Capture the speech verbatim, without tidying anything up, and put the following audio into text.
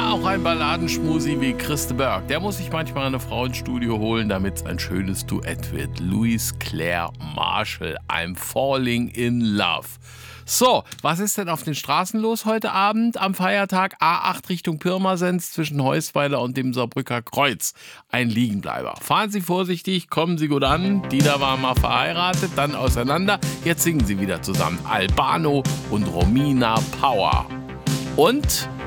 auch ein Balladenschmusi wie Chris de Burgh. Der muss sich manchmal eine Frau ins Studio holen, damit es ein schönes Duett wird. Louise Claire Marshall, I'm Falling in Love. So, was ist denn auf den Straßen los heute Abend am Feiertag? A acht Richtung Pirmasens zwischen Heusweiler und dem Saarbrücker Kreuz. Ein Liegenbleiber. Fahren Sie vorsichtig, kommen Sie gut an. Die da waren mal verheiratet, dann auseinander. Jetzt singen sie wieder zusammen. Albano und Romina Power. Und